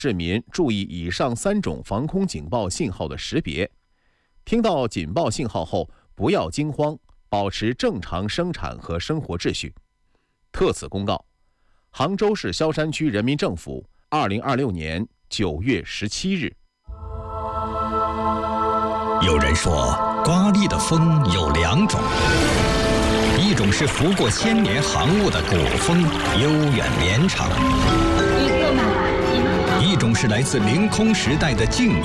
市民注意以上3种防空警报信号的识别。听到警报信号后，不要惊慌，保持正常生产和生活秩序。特此公告：杭州市萧山区人民政府2026年9月17日。 有人说，刮力的风有2种，一种是拂过千年航雾的古风，悠远绵长；一种是来自凌空时代的静